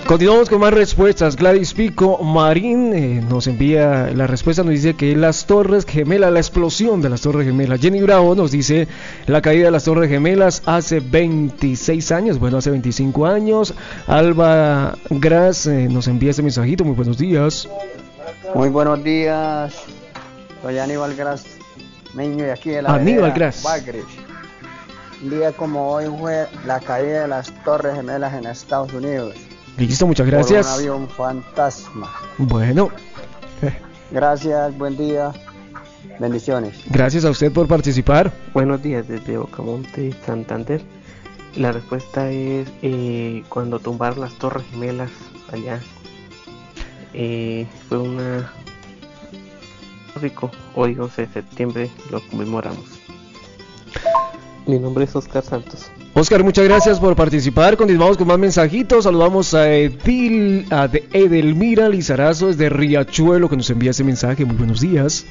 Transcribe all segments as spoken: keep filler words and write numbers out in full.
Continuamos con más respuestas. Gladys Pico Marín eh, nos envía la respuesta, nos dice que las Torres Gemelas, la explosión de las Torres Gemelas. Jenny Bravo nos dice la caída de las Torres Gemelas hace veintiséis años, bueno, hace veinticinco años. Alba Gras eh, nos envía este mensajito, muy buenos días. Muy buenos días, soy Aníbal Gras, niño de aquí de la Aníbal Gras. Bagre. Un día como hoy fue la caída de las Torres Gemelas en Estados Unidos. Listo, muchas gracias. Por un avión fantasma. Bueno. Gracias, buen día. Bendiciones. Gracias a usted por participar. Buenos días desde Ocamonte, Santander. La respuesta es eh, cuando tumbaron las Torres Gemelas allá. Eh, fue una rico, hoy once de septiembre lo conmemoramos. Mi nombre es Oscar Santos. Oscar, muchas gracias por participar. Continuamos con más mensajitos. Saludamos a, Edil, a de Edelmira Lizarazo desde Riachuelo, que nos envía ese mensaje. Muy buenos días.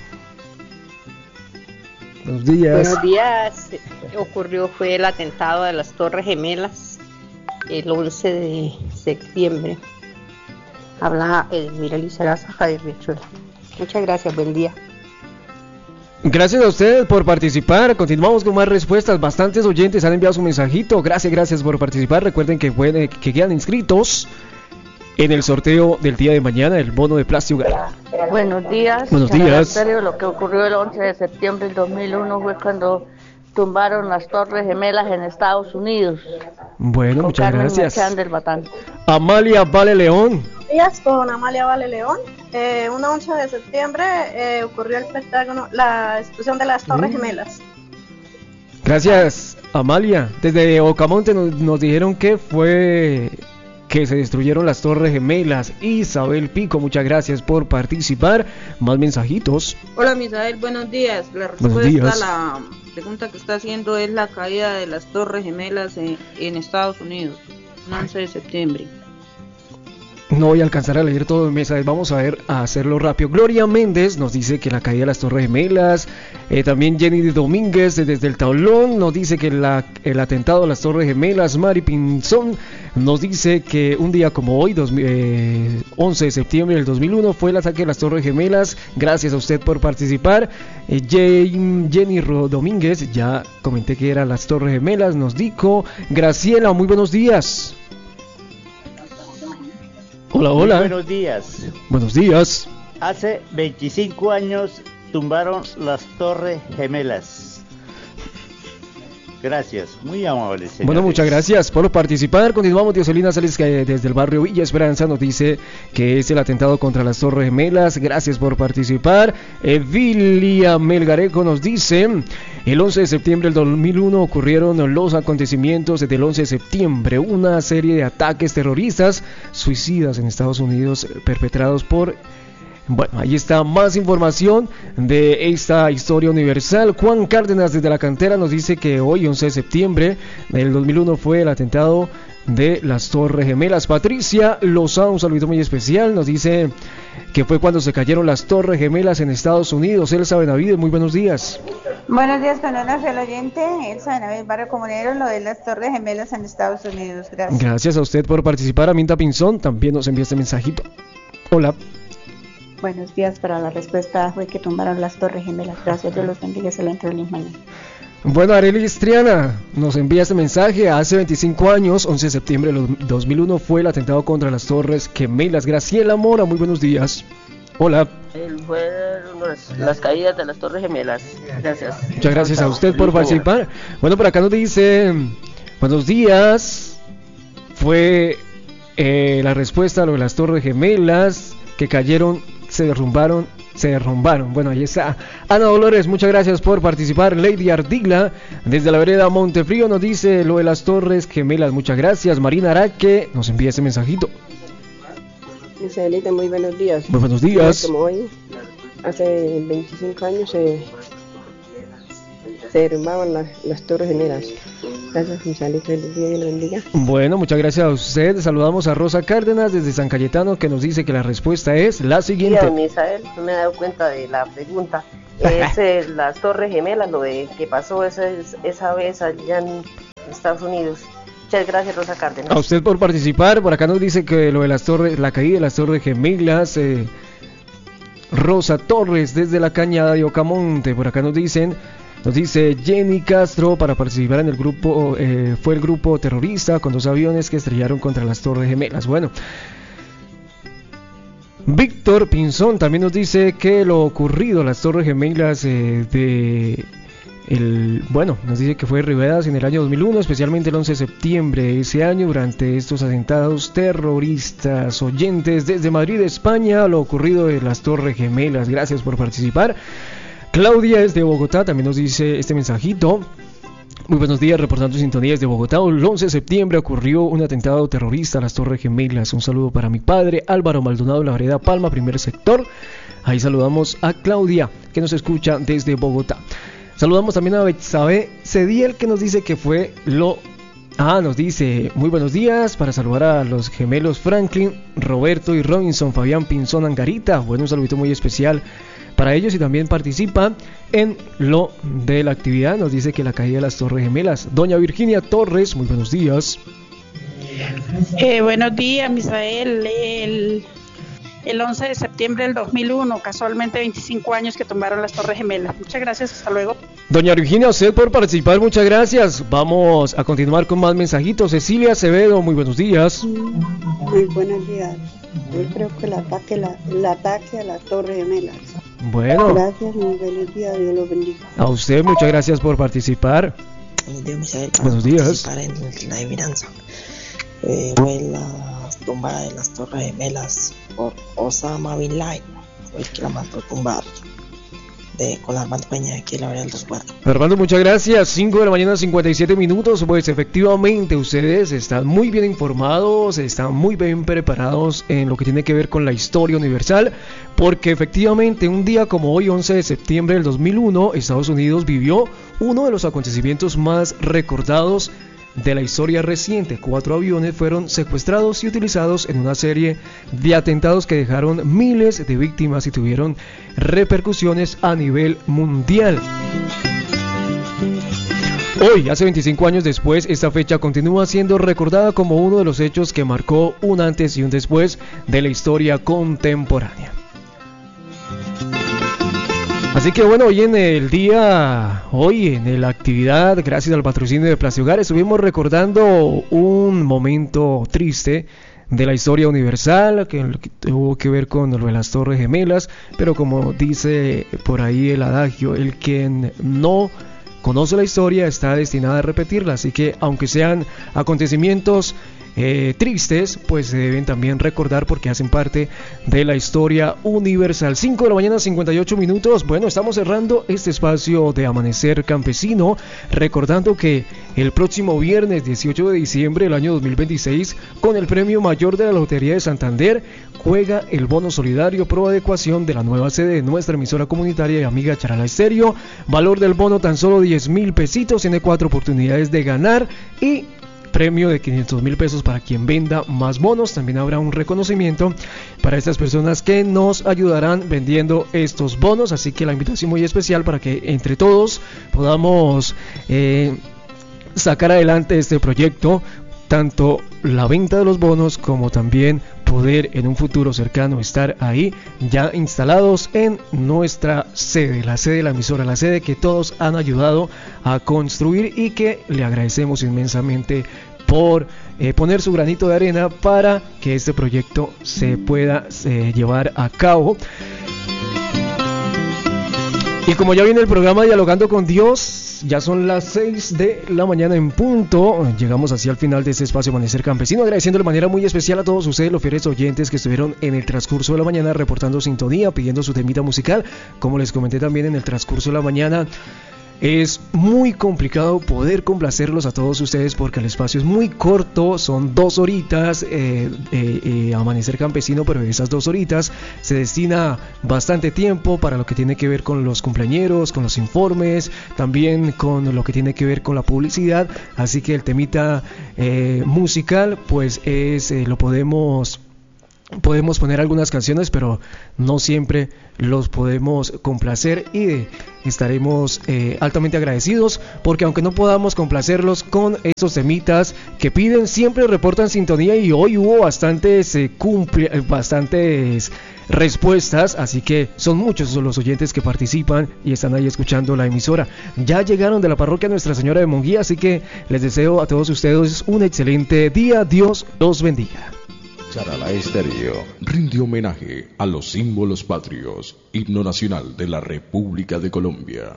Buenos días. Buenos días. Ocurrió fue el atentado de las Torres Gemelas el once de septiembre. Habla Edelmira Lizarazo de Riachuelo. Muchas gracias, buen día. Gracias a usted por participar. Continuamos con más respuestas. Bastantes oyentes han enviado su mensajito. Gracias, gracias por participar. Recuerden que, pueden, que quedan inscritos en el sorteo del día de mañana, el bono de plástico. Buenos días. Buenos días. Serio, lo que ocurrió el once de septiembre del dos mil uno fue cuando tumbaron las Torres Gemelas en Estados Unidos. Bueno, muchas Carmen gracias. Marchán del Batán. Amalia Vale León. Buenos días, con Amalia Vale León. Eh, un once de septiembre eh, ocurrió el Pentágono, la explosión de las Torres Gemelas. Gracias, Amalia. Desde Ocamonte nos, nos dijeron que fue que se destruyeron las Torres Gemelas. Isabel Pico, muchas gracias por participar. Más mensajitos. Hola, Misael, buenos días. La Buenos respuesta días. a la pregunta que está haciendo es la caída de las Torres Gemelas en, en Estados Unidos, el once de septiembre. No voy a alcanzar a leer todo en mesa, vamos a ver a hacerlo rápido. Gloria Méndez nos dice que la caída de las Torres Gemelas. Eh, también Jenny Domínguez desde el Tablón nos dice que la, el atentado a las Torres Gemelas. Mari Pinzón nos dice que un día como hoy, dos, eh, once de septiembre del dos mil uno, fue el ataque de las Torres Gemelas. Gracias a usted por participar. Eh, Jane, Jenny Ro Domínguez, ya comenté que eran las Torres Gemelas, nos dijo. Graciela, muy buenos días. Hola, hola. Muy buenos días. Buenos días. Hace veinticinco años tumbaron las Torres Gemelas. Gracias, muy amables, señores. Bueno, muchas gracias por participar. Continuamos. Dioselina Sales, que desde el barrio Villa Esperanza nos dice que es el atentado contra las Torres Gemelas. Gracias por participar. Evilia Melgarejo nos dice: el once de septiembre del dos mil uno ocurrieron los acontecimientos del once de septiembre, una serie de ataques terroristas suicidas en Estados Unidos perpetrados por... Bueno, ahí está más información de esta historia universal. Juan Cárdenas desde la Cantera nos dice que hoy, once de septiembre del dos mil uno, fue el atentado de las Torres Gemelas. Patricia Lozano, un saludo muy especial, nos dice que fue cuando se cayeron las Torres Gemelas en Estados Unidos. Elsa Benavides, muy buenos días. Buenos días, con una fiel oyente, Elsa Benavides, barrio comunero, lo de las Torres Gemelas en Estados Unidos. Gracias. Gracias a usted por participar. Aminta Pinzón también nos envía este mensajito. Hola. Buenos días, para la respuesta fue que tumbaron las Torres Gemelas. Gracias, Dios los bendiga, excelente feliz mañana. Bueno, Arely Istriana nos envía este mensaje. Hace veinticinco años, once de septiembre del dos mil uno, fue el atentado contra las Torres Gemelas. Graciela Mora, muy buenos días. Hola. Fueron las caídas de las Torres Gemelas. Gracias. Muchas gracias a usted por participar. Bueno, por acá nos dice: buenos días. Fue eh, la respuesta a lo de las Torres Gemelas que cayeron, se derrumbaron, se derrumbaron. Bueno, ahí está. Ana Dolores, muchas gracias por participar. Lady Ardigla, desde la vereda Montefrío, nos dice lo de las Torres Gemelas. Muchas gracias. Marina Araque nos envía ese mensajito. Isabelita, muy buenos días. Muy buenos días. Como hoy, hace veinticinco años se, se derrumbaban las, las Torres Gemelas. Gracias, Isabelita, feliz día y lo bendiga. Bueno, muchas gracias a usted. Saludamos a Rosa Cárdenas desde San Cayetano, que nos dice que la respuesta es la siguiente. Sí, Misael, no me he dado cuenta de la pregunta. Es eh, las Torres Gemelas, lo de que pasó esa, esa vez allá en Estados Unidos. Muchas gracias, Rosa Cárdenas. A usted por participar. Por acá nos dice que lo de las torres, la caída de las Torres Gemelas. Eh, Rosa Torres desde la Cañada de Ocamonte. Por acá nos dicen, nos dice Jenny Castro, para participar en el grupo, eh, fue el grupo terrorista con dos aviones que estrellaron contra las Torres Gemelas. Bueno, Víctor Pinzón también nos dice que lo ocurrido, las Torres Gemelas eh, de el, bueno, nos dice que fue derribadas en el año dos mil uno, especialmente el once de septiembre de ese año, durante estos atentados terroristas. Oyentes desde Madrid, España, lo ocurrido de las Torres Gemelas. Gracias por participar. Claudia desde Bogotá también nos dice este mensajito. Muy buenos días, reportando sintonía desde Bogotá. El once de septiembre ocurrió un atentado terrorista a las Torres Gemelas. Un saludo para mi padre, Álvaro Maldonado, la vereda Palma, primer sector. Ahí saludamos a Claudia, que nos escucha desde Bogotá. Saludamos también a Betsabe Cediel, que nos dice que fue lo... Ah, nos dice, muy buenos días, para saludar a los gemelos Franklin, Roberto y Robinson, Fabián Pinzón Angarita. Bueno, un saludito muy especial para ellos, y también participa en lo de la actividad. Nos dice que la caída de las Torres Gemelas. Doña Virginia Torres, muy buenos días. Eh, buenos días, Misael. El, el once de septiembre del dos mil uno, casualmente veinticinco años que tumbaron las Torres Gemelas. Muchas gracias, hasta luego. Doña Virginia, a usted por participar, muchas gracias. Vamos a continuar con más mensajitos. Cecilia Acevedo, muy buenos días. Muy buenos días. Yo creo que el ataque, la, el ataque a las Torres Gemelas. Bueno. Gracias, muy feliz día, Dios los bendiga. A usted, muchas gracias por participar. Buenos días, Misael. Buenos días. Participar en la adivinanza. Eh, fue la tumba de las Torres Gemelas por Osama Bin Laden. Fue el que la mandó a tumbar. De, con Armando Peña, aquí en la vereda del resguardo. Armando, muchas gracias. cinco de la mañana, cincuenta y siete minutos. Pues efectivamente, ustedes están muy bien informados, están muy bien preparados en lo que tiene que ver con la historia universal, porque efectivamente un día como hoy, once de septiembre del dos mil uno, Estados Unidos vivió uno de los acontecimientos más recordados de la historia reciente. Cuatro aviones fueron secuestrados y utilizados en una serie de atentados que dejaron miles de víctimas y tuvieron repercusiones a nivel mundial. Hoy, hace veinticinco años después, esta fecha continúa siendo recordada como uno de los hechos que marcó un antes y un después de la historia contemporánea. Así que bueno, hoy en el día, hoy en la actividad, gracias al patrocinio de Plaza Hogar, estuvimos recordando un momento triste de la historia universal que, que tuvo que ver con lo de las Torres Gemelas, pero como dice por ahí el adagio, el quien no conoce la historia está destinada a repetirla, así que aunque sean acontecimientos Eh, tristes, pues se deben también recordar porque hacen parte de la historia universal. Cinco de la mañana, cincuenta y ocho minutos. Bueno, estamos cerrando este espacio de Amanecer Campesino, recordando que el próximo viernes dieciocho de diciembre del año dos mil veintiséis, con el premio mayor de la Lotería de Santander, juega el bono solidario pro adecuación de la nueva sede de nuestra emisora comunitaria y amiga Charala Estéreo. Valor del bono tan solo diez mil pesitos, tiene cuatro oportunidades de ganar y premio de quinientos mil pesos para quien venda más bonos. También habrá un reconocimiento para estas personas que nos ayudarán vendiendo estos bonos, así que la invitación muy especial para que entre todos podamos eh, sacar adelante este proyecto, tanto la venta de los bonos como también poder en un futuro cercano estar ahí ya instalados en nuestra sede, la sede de la emisora, la sede que todos han ayudado a construir y que le agradecemos inmensamente por eh, poner su granito de arena para que este proyecto se pueda eh, llevar a cabo. Y como ya viene el programa Dialogando con Dios, ya son las seis de la mañana en punto. Llegamos así al final de este espacio Amanecer Campesino, agradeciendo de manera muy especial a todos ustedes, los fieles oyentes que estuvieron en el transcurso de la mañana reportando sintonía, pidiendo su temita musical. Como les comenté también en el transcurso de la mañana, es muy complicado poder complacerlos a todos ustedes porque el espacio es muy corto, son dos horitas eh, eh, eh, Amanecer Campesino, pero de esas dos horitas se destina bastante tiempo para lo que tiene que ver con los cumpleañeros, con los informes, también con lo que tiene que ver con la publicidad, así que el temita eh, musical pues es eh, lo podemos podemos poner algunas canciones, pero no siempre los podemos complacer, y estaremos eh, altamente agradecidos porque aunque no podamos complacerlos con esos temitas que piden, siempre reportan sintonía, y hoy hubo bastantes eh, cumple, bastantes respuestas, así que son muchos los oyentes que participan y están ahí escuchando la emisora. Ya llegaron de la parroquia Nuestra Señora de Monguía, así que les deseo a todos ustedes un excelente día. Dios los bendiga. Charalá Estéreo rinde homenaje a los símbolos patrios, himno nacional de la República de Colombia.